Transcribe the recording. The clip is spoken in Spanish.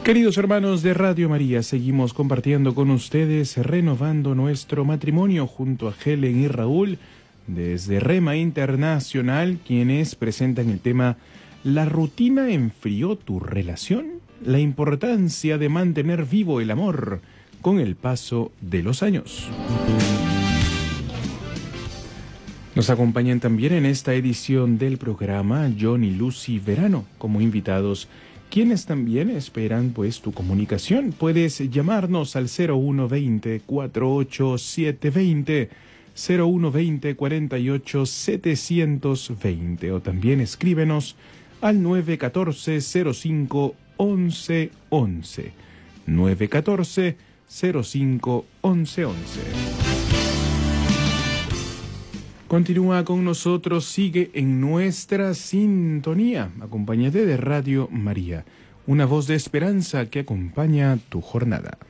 Queridos hermanos de Radio María, seguimos compartiendo con ustedes, renovando nuestro matrimonio junto a Helen y Raúl, desde Rema Internacional, quienes presentan el tema ¿La rutina enfrió tu relación? La importancia de mantener vivo el amor con el paso de los años. Nos acompañan también en esta edición del programa John y Lucy Verano como invitados, quienes también esperan pues tu comunicación. Puedes llamarnos al 0120-48720, 0120-48-720, o también escríbenos al 914-05-1111, 914-05-1111. Continúa con nosotros, sigue en nuestra sintonía. Acompáñate de Radio María, una voz de esperanza que acompaña tu jornada.